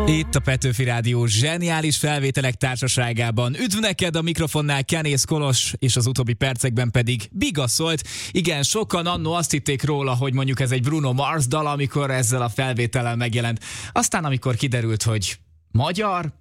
Itt a Petőfi Rádió zseniális felvételek társaságában. Üdv neked, a mikrofonnál Kenész Kolos, és az utóbbi percekben pedig Biga szólt. Igen, sokan annó azt hitték róla, hogy mondjuk ez egy Bruno Mars dal, amikor ezzel a felvétellel megjelent. Aztán amikor kiderült, hogy magyar,